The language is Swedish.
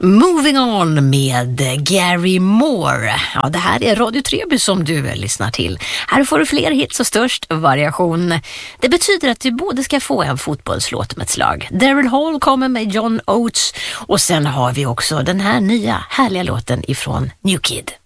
Moving On med Gary Moore. Ja, det här är Radio Treby som du lyssnar till. Här får du fler hits och störst variation. Det betyder att du både ska få en fotbollslåt med ett slag. Daryl Hall kommer med John Oates och sen har vi också den här nya härliga låten ifrån New Kid.